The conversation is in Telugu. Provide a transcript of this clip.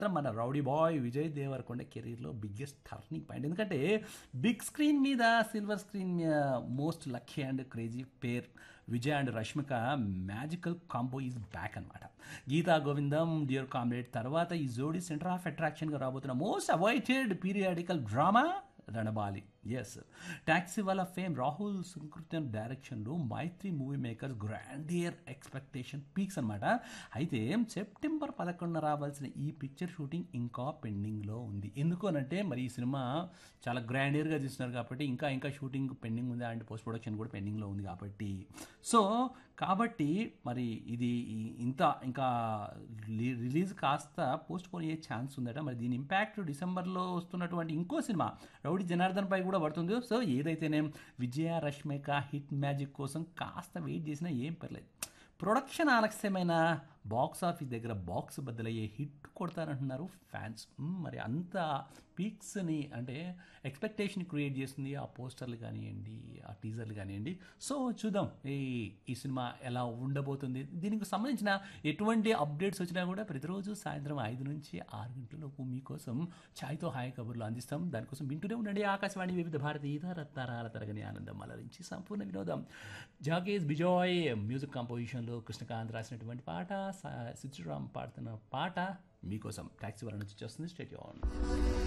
మాత్రం మన రౌడీ బాయ్ విజయ్ దేవరకొండ కెరీర్లో బిగ్గెస్ట్ టర్నింగ్ పాయింట్. ఎందుకంటే బిగ్ స్క్రీన్ మీద సిల్వర్ స్క్రీన్ మీద most lucky and crazy pair Vijay and Rashmika magical combo is back అనమాట. గీతా గోవిందం డియర్ కామ్రేడ్ తర్వాత ఈ జోడీ సెంటర్ ఆఫ్ అట్రాక్షన్గా రాబోతున్న most awaited periodical drama Ranabaali. Yes, taxi వాళ్ళ ఫేమ్ రాహుల్ సుకృతన్ డైరెక్షన్లో మైత్రి movie makers grandeur expectation peaks అనమాట. అయితే సెప్టెంబర్ 11న రావాల్సిన ఈ పిక్చర్ షూటింగ్ ఇంకా పెండింగ్లో ఉంది. ఎందుకు అనంటే మరి ఈ సినిమా చాలా గ్రాండియర్గా తీస్తున్నారు కాబట్టి ఇంకా ఇంకా షూటింగ్ పెండింగ్ ఉంది అండ్ పోస్ట్ ప్రొడక్షన్ కూడా పెండింగ్లో ఉంది కాబట్టి కాబట్టి మరి ఇది ఇంకా రిలీజ్ కాస్త పోస్ట్ పోన్ అయ్యే ఛాన్స్ ఉందట. మరి దీని ఇంపాక్ట్ డిసెంబర్లో వస్తున్నటువంటి ఇంకో సినిమా రౌడీ జనార్దన్ పై కూడా పడుతుంది. సో ఏదైతేనే విజయ రష్మిక హిట్ మ్యాజిక్ కోసం కాస్త వెయిట్ చేసినా ఏం పర్లేదు. ప్రొడక్షన్ ఆలస్యమైన బాక్స్ ఆఫీస్ దగ్గర బాక్స్ బద్దలయ్యే హిట్ కొడతారంటున్నారు ఫ్యాన్స్. మరి అంత పీక్స్ని అంటే ఎక్స్పెక్టేషన్ క్రియేట్ చేస్తుంది ఆ పోస్టర్లు కానివ్వండి, ఆ టీజర్లు కానివ్వండి. సో చూద్దాం ఈ సినిమా ఎలా ఉండబోతుంది. దీనికి సంబంధించిన ఎటువంటి అప్డేట్స్ వచ్చినా కూడా ప్రతిరోజు సాయంత్రం 5 నుంచి 6 గంటలలోపు మీకోసం ఛాయ్తో హాయ్ కబుర్లు అందిస్తాం. దానికోసం వింటూనే ఉండండి ఆకాశవాణి వివిధ భారతి తరాల తరగని ఆనందం అలరించి సంపూర్ణ వినోదం. జాకేజ్ బిజాయ్ మ్యూజిక్ కంపోజిషన్లో కృష్ణకాంత్ రాసినటువంటి పాట, సిద్ధురామ్ పాడుతున్న పాట మీకోసం ట్యాక్సీ వాళ్ళ నుంచి వచ్చేస్తుంది. State on.